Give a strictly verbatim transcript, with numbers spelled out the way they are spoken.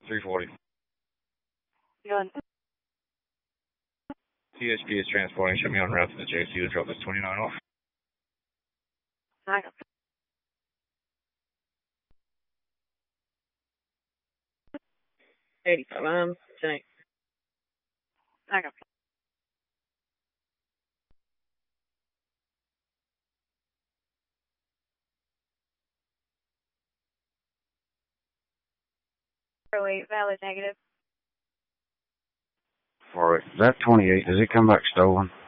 three forty. Good. T H P is transporting. Should be on route to the J C to drop this twenty-nine off. I got eighty-five, um, tonight. I got Eight, valid negative. For it. That twenty-eight, does it come back stolen?